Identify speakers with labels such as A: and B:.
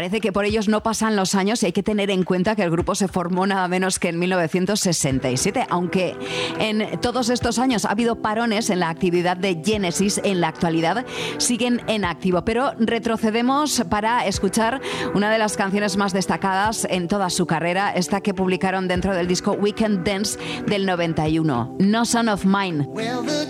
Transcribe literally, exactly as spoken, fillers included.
A: Parece que por ellos no pasan los años y hay que tener en cuenta que el grupo se formó nada menos que en mil novecientos sesenta y siete, aunque en todos estos años ha habido parones en la actividad de Genesis, en la actualidad siguen en activo. Pero retrocedemos para escuchar una de las canciones más destacadas en toda su carrera, esta que publicaron dentro del disco Weekend Dance del noventa y uno, No Son of Mine.
B: Well, the